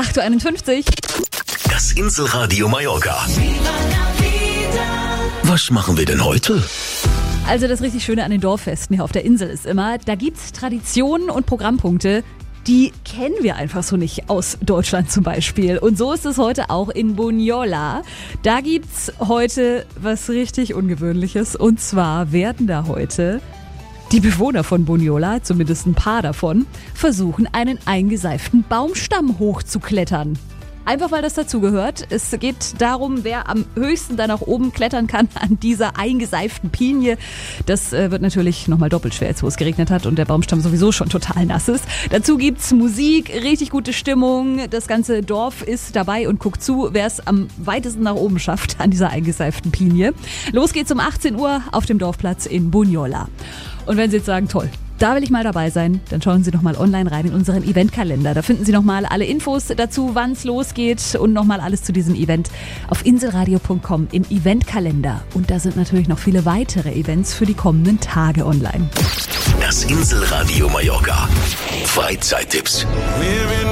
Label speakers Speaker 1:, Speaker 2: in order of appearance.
Speaker 1: 8.51 Uhr.
Speaker 2: Das Inselradio Mallorca. Was machen wir denn heute?
Speaker 1: Also das richtig Schöne an den Dorffesten hier auf der Insel ist immer, da gibt's Traditionen und Programmpunkte, die kennen wir einfach so nicht aus Deutschland zum Beispiel. Und so ist es heute auch in Bunyola. Da gibt's heute was richtig Ungewöhnliches. Und zwar werden da heute die Bewohner von Bunyola, zumindest ein paar davon, versuchen, einen eingeseiften Baumstamm hochzuklettern. Einfach weil das dazugehört. Es geht darum, wer am höchsten da nach oben klettern kann an dieser eingeseiften Pinie. Das wird natürlich nochmal doppelt schwer, jetzt wo es geregnet hat und der Baumstamm sowieso schon total nass ist. Dazu gibt's Musik, richtig gute Stimmung. Das ganze Dorf ist dabei und guckt zu, wer es am weitesten nach oben schafft an dieser eingeseiften Pinie. Los geht's um 18 Uhr auf dem Dorfplatz in Bunyola. Und wenn Sie jetzt sagen, toll, da will ich mal dabei sein, dann schauen Sie doch mal online rein in unseren Eventkalender. Da finden Sie noch mal alle Infos dazu, wann es losgeht und noch mal alles zu diesem Event auf inselradio.com im Eventkalender. Und da sind natürlich noch viele weitere Events für die kommenden Tage online.
Speaker 2: Das Inselradio Mallorca. Freizeittipps.